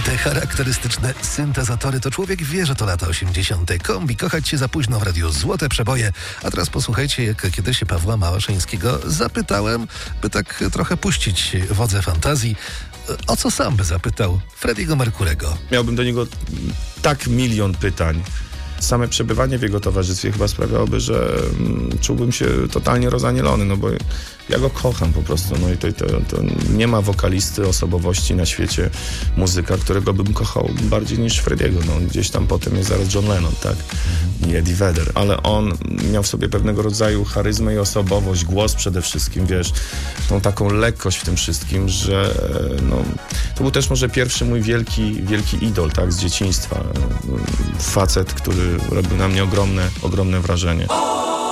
te charakterystyczne syntezatory, to człowiek wie, że to lata 80. Kombi, kochać się za późno w radiu, złote przeboje. A teraz posłuchajcie, jak kiedyś się Pawła Małaszyńskiego zapytałem, by tak trochę puścić wodze fantazji, o co sam by zapytał Freddie'ego Mercurego. Miałbym do niego tak milion pytań. Same przebywanie w jego towarzystwie chyba sprawiałoby, że czułbym się totalnie rozanielony, no bo ja go kocham po prostu. No i to nie ma wokalisty, osobowości na świecie, muzyka, którego bym kochał bardziej niż Frediego. No gdzieś tam potem jest zaraz John Lennon, tak? I Eddie Vedder. Ale on miał w sobie pewnego rodzaju charyzmę i osobowość, głos przede wszystkim, wiesz, tą taką lekkość w tym wszystkim, że no, to był też może pierwszy mój wielki idol, tak? Z dzieciństwa. Facet, który robił na mnie ogromne wrażenie.